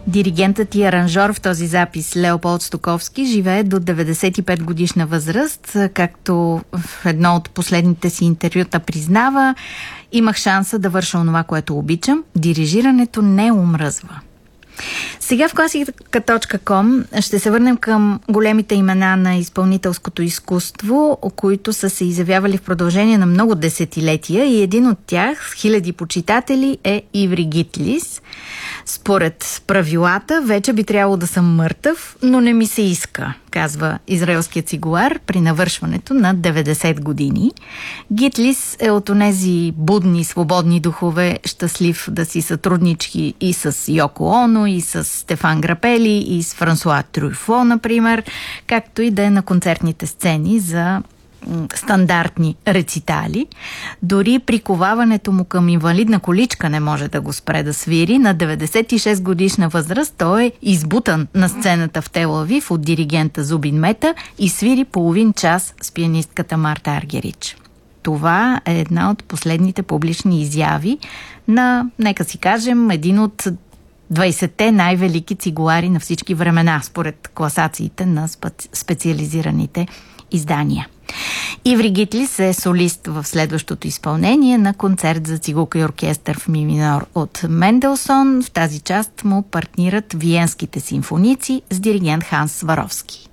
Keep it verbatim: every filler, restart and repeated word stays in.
Диригентът и аранжор в този запис Леополд Стоковски живее до деветдесет и пет годишна възраст, както в едно от последните си интервюта признава: имах шанса да върша онова, което обичам. Дирижирането не омръзва. Сега в класика точка ком ще се върнем към големите имена на изпълнителското изкуство, които са се изявявали в продължение на много десетилетия, и един от тях с хиляди почитатели е Иври Гитлис. Според правилата вече би трябвало да съм мъртъв, но не ми се иска, казва израелският цигулар при навършването на деветдесет години. Гитлис е от онези будни, свободни духове, щастлив да си сътрудничи и с Йоко Оно, и с Стефан Грапели, и с Франсуа Трюфо, например, както и да е на концертните сцени за стандартни рецитали. Дори приковаването му към инвалидна количка не може да го спре да свири. На деветдесет и шест годишна възраст той е избутан на сцената в Тел Авив от диригента Зубин Мета и свири половин час с пианистката Марта Аргерич. Това е една от последните публични изяви на, нека си кажем, един от двайсетте най-велики цигулари на всички времена, според класациите на специализираните издания. Иври Гитлис е солист в следващото изпълнение на концерт за цигулка и оркестър в ми минор от Менделсон. В тази част му партнират виенските симфоници с диригент Ханс Сваровски.